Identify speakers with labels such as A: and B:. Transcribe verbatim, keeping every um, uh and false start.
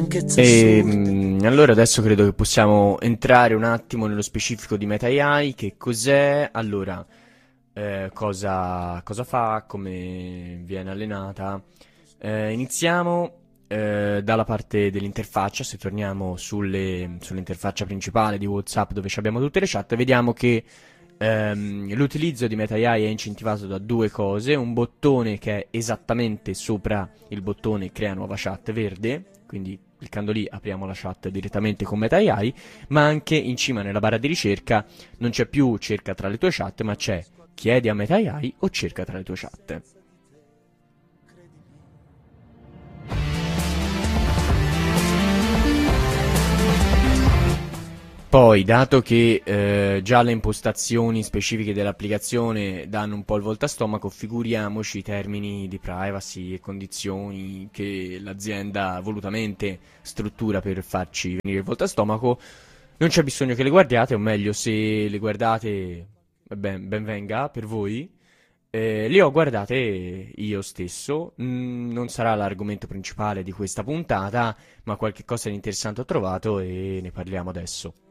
A: E mm, allora adesso credo che possiamo entrare un attimo nello specifico di Meta A I, che cos'è, allora, eh, cosa, cosa fa, come viene allenata. Eh, iniziamo eh, dalla parte dell'interfaccia. Se torniamo sulle- sull'interfaccia principale di WhatsApp, dove ci abbiamo tutte le chat, vediamo che ehm, l'utilizzo di Meta A I è incentivato da due cose: un bottone che è esattamente sopra il bottone crea nuova chat verde, quindi cliccando lì apriamo la chat direttamente con Meta A I, ma anche in cima nella barra di ricerca non c'è più cerca tra le tue chat, ma c'è chiedi a Meta A I o cerca tra le tue chat. Poi, dato che eh, già le impostazioni specifiche dell'applicazione danno un po' il voltastomaco, figuriamoci i termini di privacy e condizioni che l'azienda volutamente struttura per farci venire il voltastomaco. Non c'è bisogno che le guardiate, o meglio, se le guardate, ben, ben venga per voi. Eh, le ho guardate io stesso. Mm, non sarà l'argomento principale di questa puntata, ma qualche cosa di interessante ho trovato e ne parliamo adesso.